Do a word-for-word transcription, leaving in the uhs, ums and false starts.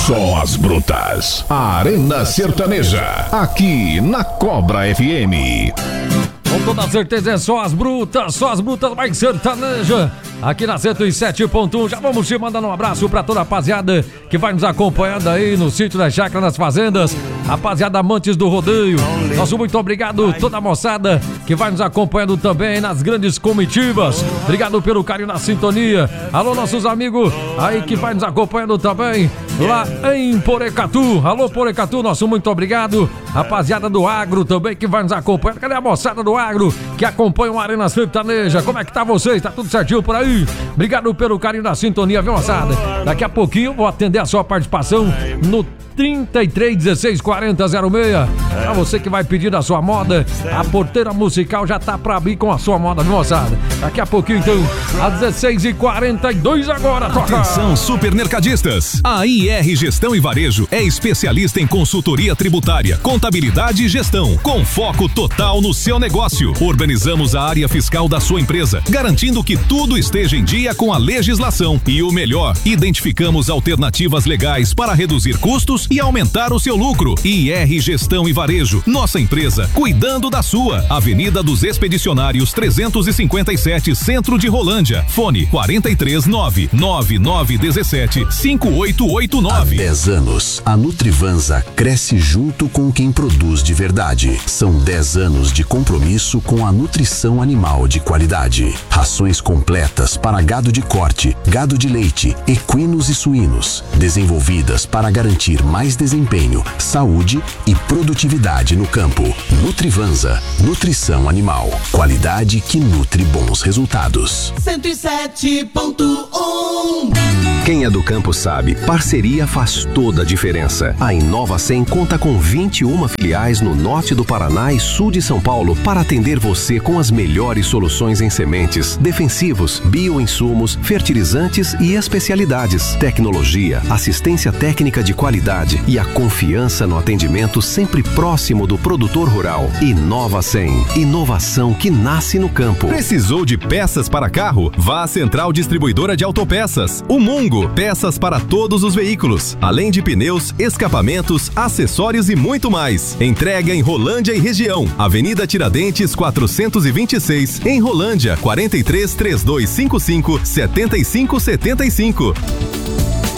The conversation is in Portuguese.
Só as brutas. A Arena Sertaneja. Aqui na Cobra F M. Com toda certeza é só as brutas, só as brutas mais sertaneja. Aqui na cento e sete ponto um, já vamos te mandando um abraço pra toda a rapaziada que vai nos acompanhando aí no sítio da chácara, nas fazendas. Rapaziada amantes do rodeio, nosso muito obrigado, toda a moçada que vai nos acompanhando também nas grandes comitivas. Obrigado pelo carinho na sintonia. Alô, nossos amigos aí que vai nos acompanhando também lá em Porecatu. Alô, Porecatu, nosso muito obrigado. Rapaziada do agro também que vai nos acompanhando. Cadê a moçada do agro que acompanha o Arena Sertaneja? Como é que tá vocês? Tá tudo certinho por aí? Obrigado pelo carinho da sintonia, viu, moçada? Daqui a pouquinho eu vou atender a sua participação no trinta e três, dezesseis, quarenta, zero seis. Pra você que vai pedir a sua moda, a porteira musical já tá pra abrir com a sua moda, viu, moçada? Daqui a pouquinho, então, às dezesseis e quarenta e dois agora, toca! Atenção, supermercadistas! A I R Gestão e Varejo é especialista em consultoria tributária, contabilidade e gestão, com foco total no seu negócio. Organizamos a área fiscal da sua empresa, garantindo que tudo esteja em dia com a legislação. E o melhor, identificamos alternativas legais para reduzir custos e aumentar o seu lucro. I R Gestão e Varejo, nossa empresa cuidando da sua. Avenida dos Expedicionários trezentos e cinquenta e sete, Centro de Rolândia. Fone quatro três nove, nove nove um sete, cinco oito oito nove. Há dez anos, a Nutrivanza cresce junto com quem produz de verdade. São dez anos de compromisso com a nutrição animal de qualidade. Rações completas para gado de corte, gado de leite, equinos e suínos, desenvolvidas para garantir mais desempenho, saúde e produtividade no campo. Nutrivanza, nutrição animal, qualidade que nutre bons resultados. cento e sete ponto um. Quem é do campo sabe, parceria faz toda a diferença. A InovaCem conta com vinte e uma filiais no norte do Paraná e sul de São Paulo para atender você com as melhores soluções em sementes, defensivos, bioinsumos, fertilizantes e especialidades, tecnologia, assistência técnica de qualidade e a confiança no atendimento sempre próximo do produtor rural. InovaCem, inovação que nasce no campo. Precisou de peças para carro? Vá à Central Distribuidora de Autopeças. O Mungo, peças para todos os veículos, além de pneus, escapamentos, acessórios e muito mais. Entrega em Rolândia e região. Avenida Tiradentes quatrocentos e vinte e seis, em Rolândia, quatro três, três dois cinco cinco, sete cinco sete cinco.